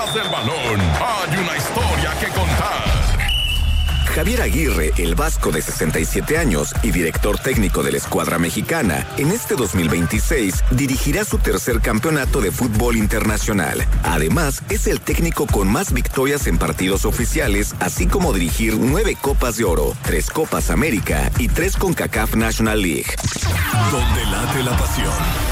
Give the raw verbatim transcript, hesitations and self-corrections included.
detrás del balón hay una historia que contar. Javier Aguirre, el vasco de sesenta y siete años y director técnico de la escuadra mexicana, en este dos mil veintiséis dirigirá su tercer campeonato de fútbol internacional. Además, es el técnico con más victorias en partidos oficiales, así como dirigir nueve Copas de Oro, tres Copas América y tres CONCACAF National League. Donde late la pasión.